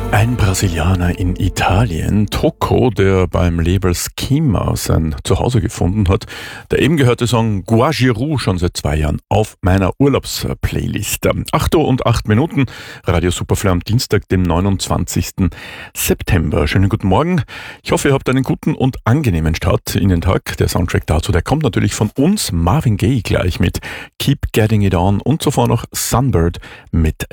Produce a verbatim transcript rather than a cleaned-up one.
Ein Brasilianer in Italien, Tocco, der beim Label Schema sein Zuhause gefunden hat. Der eben gehörte Song Guajiru schon seit zwei Jahren auf meiner Urlaubsplaylist. acht Uhr und acht Minuten, Radio Superfly am Dienstag, dem neunundzwanzigsten September. Schönen guten Morgen. Ich hoffe, ihr habt einen guten und angenehmen Start in den Tag. Der Soundtrack dazu, der kommt natürlich von uns, Marvin Gaye gleich mit Keep Getting It On und zuvor noch Sunbird mit